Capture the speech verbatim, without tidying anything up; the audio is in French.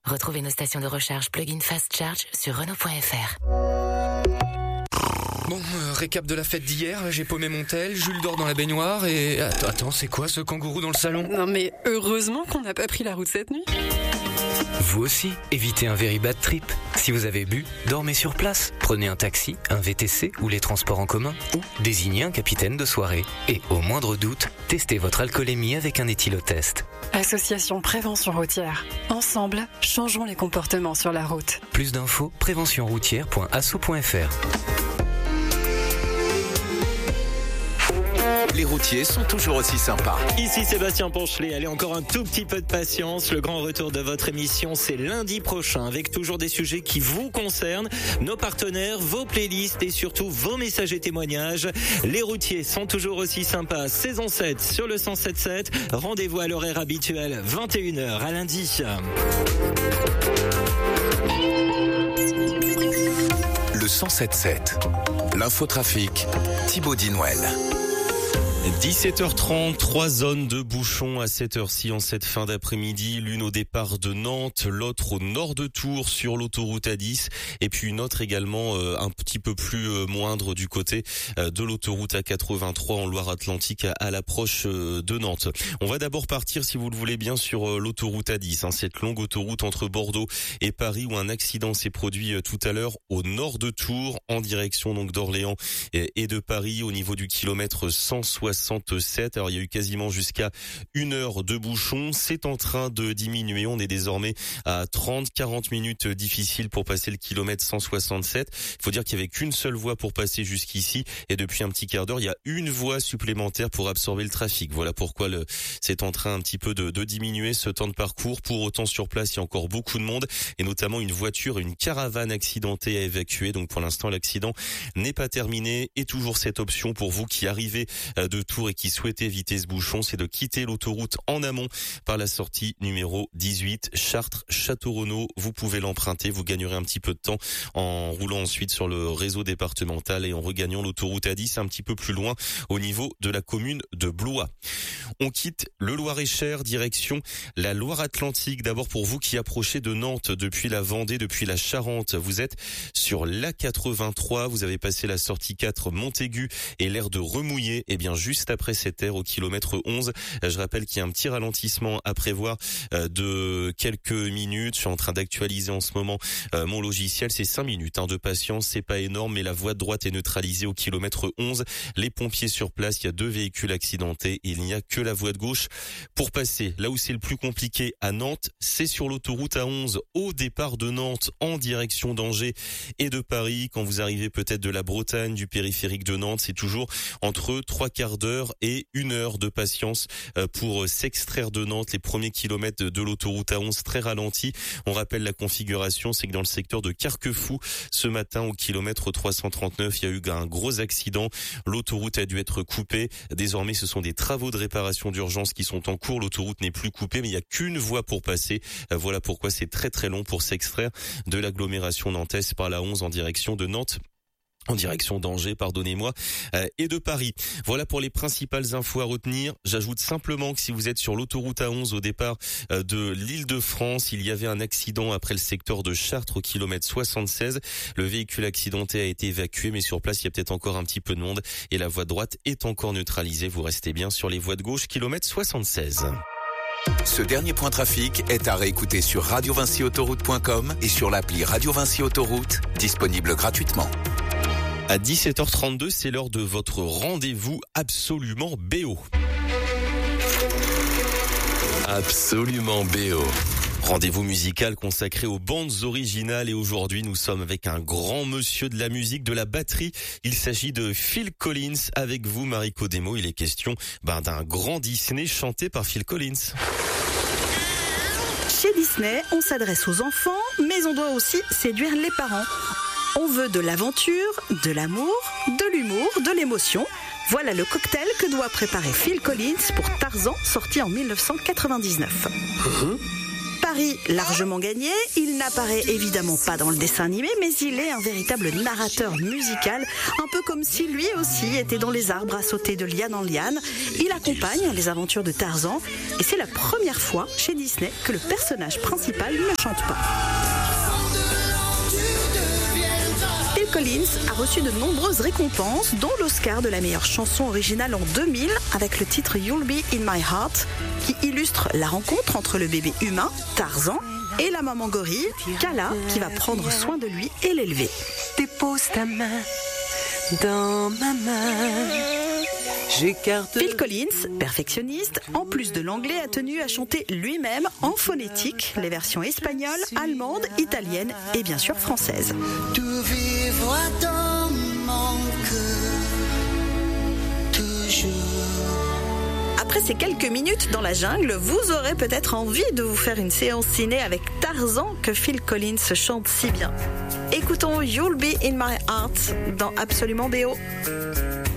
Retrouvez nos stations de recharge plug-in Fast Charge sur Renault point F R. Bon, euh, récap de la fête d'hier, j'ai paumé mon tel, Jules dort dans la baignoire et... Attends, attends, c'est quoi ce kangourou dans le salon ? Non mais heureusement qu'on n'a pas pris la route cette nuit. Vous aussi, évitez un very bad trip. Si vous avez bu, dormez sur place. Prenez un taxi, un V T C ou les transports en commun. Ou désignez un capitaine de soirée. Et au moindre doute, testez votre alcoolémie avec un éthylotest. Association Prévention Routière. Ensemble, changeons les comportements sur la route. Plus d'infos, prévention routière point asso point f r. Les routiers sont toujours aussi sympas. Ici Sébastien Ponchelet, allez encore un tout petit peu de patience. Le grand retour de votre émission, c'est lundi prochain avec toujours des sujets qui vous concernent, nos partenaires, vos playlists et surtout vos messages et témoignages. Les routiers sont toujours aussi sympas. Saison sept sur le cent sept sept. Rendez-vous à l'horaire habituel, vingt et une heures à lundi. Le cent sept sept. L'infotrafic, Thibaut Dinouel. dix-sept heures trente, trois zones de bouchons à cette heure-ci en cette fin d'après-midi. L'une au départ de Nantes, l'autre au nord de Tours sur l'autoroute A dix et puis une autre également euh, un petit peu plus euh, moindre du côté euh, de l'autoroute A quatre-vingt-trois en Loire-Atlantique à, à l'approche euh, de Nantes. On va d'abord partir, si vous le voulez bien, sur euh, l'autoroute A dix, hein, cette longue autoroute entre Bordeaux et Paris où un accident s'est produit euh, tout à l'heure au nord de Tours en direction donc d'Orléans et, et de Paris au niveau du kilomètre cent soixante-sept. Alors il y a eu quasiment jusqu'à une heure de bouchon. C'est en train de diminuer. On est désormais à trente à quarante minutes difficiles pour passer le kilomètre cent soixante-sept. Il faut dire qu'il n'y avait qu'une seule voie pour passer jusqu'ici et depuis un petit quart d'heure, il y a une voie supplémentaire pour absorber le trafic. Voilà pourquoi le, c'est en train un petit peu de, de diminuer ce temps de parcours. Pour autant, sur place, il y a encore beaucoup de monde et notamment une voiture, une caravane accidentée à évacuer. Donc pour l'instant, l'accident n'est pas terminé et toujours cette option pour vous qui arrivez de Tours et qui souhaitez éviter ce bouchon, c'est de quitter l'autoroute en amont par la sortie numéro dix-huit, Chartres-Château-Renaud. Vous pouvez l'emprunter, vous gagnerez un petit peu de temps en roulant ensuite sur le réseau départemental et en regagnant l'autoroute A dix un petit peu plus loin au niveau de la commune de Blois. On quitte le Loir-et-Cher, direction la Loire-Atlantique. D'abord pour vous qui approchez de Nantes depuis la Vendée, depuis la Charente, vous êtes sur l'A quatre-vingt-trois, vous avez passé la sortie quatre Montaigu et l'aire de Remouillé, et bien juste après cette aire au kilomètre onze. Je rappelle qu'il y a un petit ralentissement à prévoir de quelques minutes. Je suis en train d'actualiser en ce moment mon logiciel. C'est cinq minutes hein, de patience, c'est pas énorme, mais la voie de droite est neutralisée au kilomètre onze. Les pompiers sur place, il y a deux véhicules accidentés et il n'y a que la voie de gauche pour passer. Là où c'est le plus compliqué à Nantes, c'est sur l'autoroute A onze au départ de Nantes en direction d'Angers et de Paris. Quand vous arrivez peut-être de la Bretagne, du périphérique de Nantes, c'est toujours entre trois quarts d'heure et une heure de patience pour s'extraire de Nantes. Les premiers kilomètres de l'autoroute A onze très ralentis. On rappelle la configuration, c'est que dans le secteur de Carquefou, ce matin au kilomètre trois cent trente-neuf, il y a eu un gros accident. L'autoroute a dû être coupée. Désormais, ce sont des travaux de réparation d'urgence qui sont en cours. L'autoroute n'est plus coupée, mais il n'y a qu'une voie pour passer. Voilà pourquoi c'est très très long pour s'extraire de l'agglomération nantaise par la onze en direction de Nantes. En direction d'Angers, pardonnez-moi, euh, et de Paris. Voilà pour les principales infos à retenir. J'ajoute simplement que si vous êtes sur l'autoroute A onze au départ euh, de l'Île-de-France, il y avait un accident après le secteur de Chartres au kilomètre soixante-seize. Le véhicule accidenté a été évacué, mais sur place, il y a peut-être encore un petit peu de monde et la voie de droite est encore neutralisée. Vous restez bien sur les voies de gauche, kilomètre soixante-seize. Ce dernier point trafic est à réécouter sur radio vinci autoroute point com et sur l'appli Radio Vinci Autoroute, disponible gratuitement. À dix-sept heures trente-deux, c'est l'heure de votre rendez-vous absolument B O. Absolument B O. Rendez-vous musical consacré aux bandes originales et aujourd'hui nous sommes avec un grand monsieur de la musique, de la batterie. Il s'agit de Phil Collins. Avec vous, Mariko Demo, il est question ben, d'un grand Disney chanté par Phil Collins. Chez Disney, on s'adresse aux enfants, mais on doit aussi séduire les parents. On veut de l'aventure, de l'amour, de l'humour, de l'émotion. Voilà le cocktail que doit préparer Phil Collins pour Tarzan, sorti en dix-neuf cent quatre-vingt-dix-neuf. Mmh. pari largement gagné. Il n'apparaît évidemment pas dans le dessin animé, mais il est un véritable narrateur musical, un peu comme si lui aussi était dans les arbres à sauter de liane en liane. Il accompagne les aventures de Tarzan et c'est la première fois chez Disney que le personnage principal ne chante pas. Phil Collins a reçu de nombreuses récompenses, dont l'Oscar de la meilleure chanson originale en deux mille avec le titre You'll Be in My Heart, qui illustre la rencontre entre le bébé humain, Tarzan, et la maman gorille, Kala, qui va prendre soin de lui et l'élever. Dépose ta main dans ma main. J'écarte... Phil Collins, perfectionniste, en plus de l'anglais, a tenu à chanter lui-même en phonétique les versions espagnoles, allemandes, italiennes et bien sûr françaises. Tout vivre dans mon cœur, toujours. Après ces quelques minutes dans la jungle, vous aurez peut-être envie de vous faire une séance ciné avec Tarzan que Phil Collins chante si bien. Écoutons You'll Be in My Heart dans Absolument B O.